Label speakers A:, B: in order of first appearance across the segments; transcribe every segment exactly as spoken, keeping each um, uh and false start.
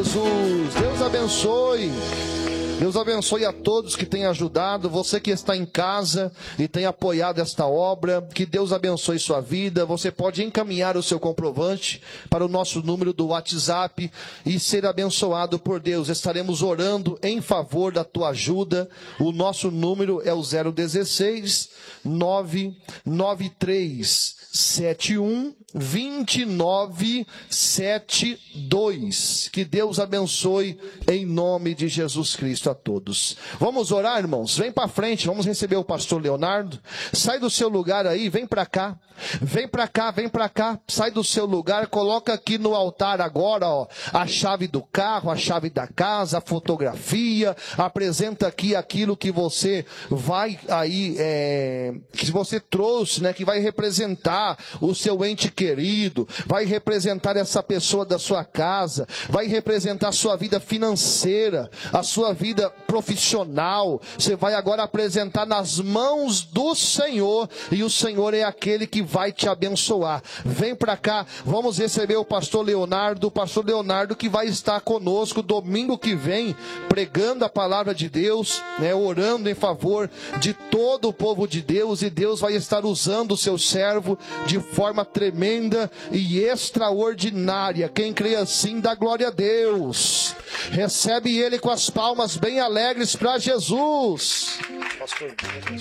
A: Jesus. Deus abençoe. Deus abençoe a todos que têm ajudado, você que está em casa e tem apoiado esta obra, que Deus abençoe sua vida. Você pode encaminhar o seu comprovante para o nosso número do WhatsApp e ser abençoado por Deus. Estaremos orando em favor da tua ajuda. O nosso número é o zero dezesseis, nove nove três sete um, dois nove sete dois. Que Deus abençoe em nome de Jesus Cristo a todos. Vamos orar, irmãos? Vem para frente, vamos receber o pastor Leonardo. Sai do seu lugar aí, vem para cá. Vem para cá, vem para cá. Sai do seu lugar, coloca aqui no altar agora, ó, a chave do carro, a chave da casa, a fotografia. Apresenta aqui aquilo que você vai aí, é, que você trouxe, né, que vai representar o seu ente querido, vai representar essa pessoa da sua casa, vai representar a sua vida financeira, a sua vida profissional. Você vai agora apresentar nas mãos do Senhor, e o Senhor é aquele que vai te abençoar. Vem para cá, vamos receber o pastor Leonardo, o pastor Leonardo que vai estar conosco domingo que vem, pregando a palavra de Deus, né, orando em favor de todo o povo de Deus, e Deus vai estar usando o seu servo de forma tremenda e extraordinária. Quem crê assim, dá glória a Deus. Recebe ele com as palmas bem alegres para Jesus. Pastor,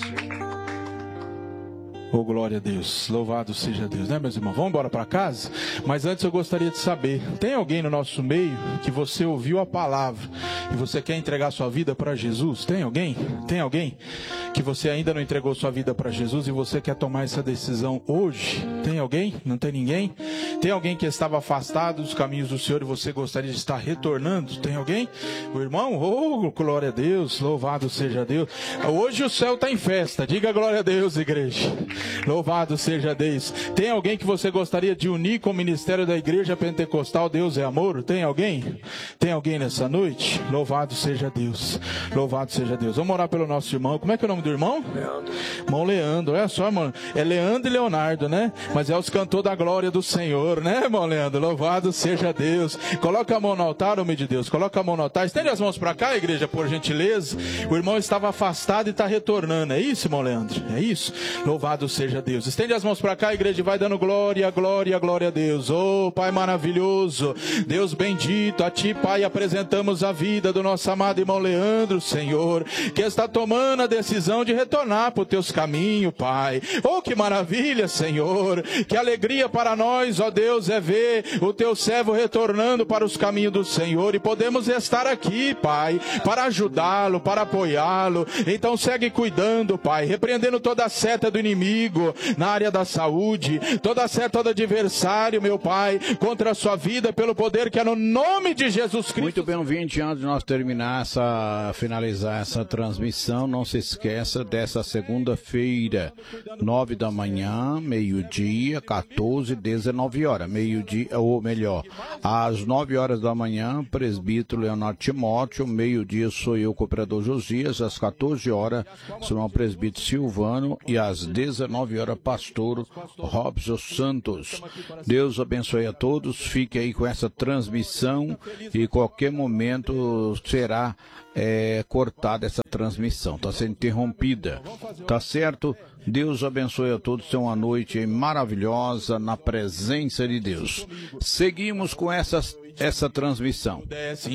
B: oh, glória a Deus, louvado seja Deus, né, meus irmãos? Vamos embora para casa? Mas antes eu gostaria de saber, tem alguém no nosso meio que você ouviu a palavra e você quer entregar sua vida para Jesus? Tem alguém? Tem alguém que você ainda não entregou sua vida para Jesus e você quer tomar essa decisão hoje? Tem alguém? Não tem ninguém? Tem alguém que estava afastado dos caminhos do Senhor e você gostaria de estar retornando? Tem alguém? O irmão? Oh, glória a Deus, louvado seja Deus. Hoje o céu está em festa, diga glória a Deus, igreja. Louvado seja Deus. Tem alguém que você gostaria de unir com o ministério da Igreja Pentecostal Deus é Amor? Tem alguém? Tem alguém nessa noite? Louvado seja Deus. Louvado seja Deus. Vamos orar pelo nosso irmão. Como é que é o nome do irmão? Leandro. Irmão Leandro. Olha só, irmão. É Leandro e Leonardo, né? Mas é os cantores da glória do Senhor, né, irmão Leandro? Louvado seja Deus. Coloca a mão no altar, homem de Deus. Coloca a mão no altar. Estende as mãos para cá, igreja, por gentileza. O irmão estava afastado e está retornando. É isso, irmão Leandro? É isso? Louvado seja Deus. Estende as mãos para cá, igreja, e vai dando glória, glória, glória a Deus. Oh, Pai maravilhoso, Deus bendito, a Ti, Pai, apresentamos a vida do nosso amado irmão Leandro, Senhor, que está tomando a decisão de retornar para os Teus caminhos, Pai. Oh, que maravilha, Senhor, que alegria para nós, ó Deus, é ver o Teu servo retornando para os caminhos do Senhor, e podemos estar aqui, Pai, para ajudá-lo, para apoiá-lo. Então segue cuidando, Pai, repreendendo toda a seta do inimigo na área da saúde, toda seta do adversário, meu Pai, contra a sua vida, pelo poder que é no nome de Jesus Cristo.
C: Muito bem, ouvinte, antes de nós terminar essa, finalizar essa transmissão, não se esqueça dessa segunda-feira, nove da manhã, meio-dia, quatorze, dezenove horas, meio-dia, ou melhor, às nove horas da manhã, presbítero Leonardo Timóteo, meio-dia sou eu, cooperador Josias, às quatorze horas, sou o presbítero Silvano, e às dezenove horas, pastor Robson Santos. Deus abençoe a todos, fique aí com essa transmissão e qualquer momento será é, cortada essa transmissão, está sendo interrompida, tá certo? Deus abençoe a todos, tenham uma noite maravilhosa na presença de Deus. Seguimos com essa, essa transmissão.